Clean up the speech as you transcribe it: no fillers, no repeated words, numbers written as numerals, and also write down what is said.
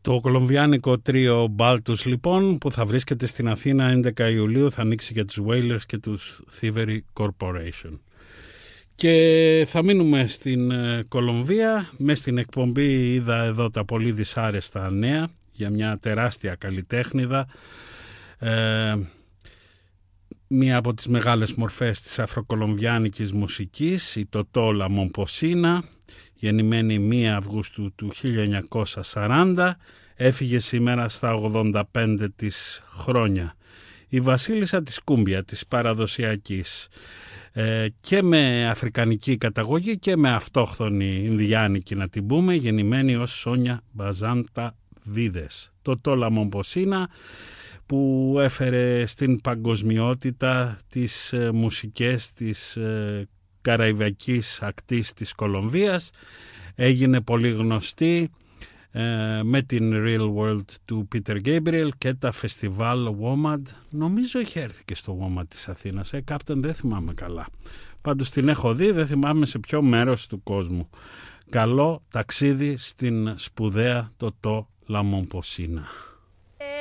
Το κολομβιάνικο τρίο Baltus λοιπόν, που θα βρίσκεται στην Αθήνα 11 Ιουλίου, θα ανοίξει για τους Wailers και τους Thievery Corporation. Και θα μείνουμε στην Κολομβία. Μες στην εκπομπή είδα εδώ τα πολύ δυσάρεστα νέα για μια τεράστια καλλιτέχνηδα, μία από τις μεγάλες μορφές της αφροκολομβιάνικης μουσικής, η Τοτό Λα Μομποσίνα, γεννημένη 1 Αυγούστου του 1940, έφυγε σήμερα στα 85 της χρόνια. Η βασίλισσα της κούμπια, της παραδοσιακής, και με αφρικανική καταγωγή και με αυτόχθονη Ινδιάνικη να την πούμε, γεννημένη ως Σόνια Μπαζάντα Βίδες. Τοτό Λα Μομποσίνα, που έφερε στην παγκοσμιότητα τις μουσικές της καραϊβικής ακτής της Κολομβίας, έγινε πολύ γνωστή με την Real World του Peter Gabriel και τα φεστιβάλ WOMAD. Νομίζω είχε έρθει και στο WOMAD της Αθήνας, κάποιον δεν θυμάμαι καλά. Πάντως την έχω δει, δεν θυμάμαι σε ποιο μέρος του κόσμου. Καλό ταξίδι στην σπουδαία Τοτό Λα Μομποσίνα.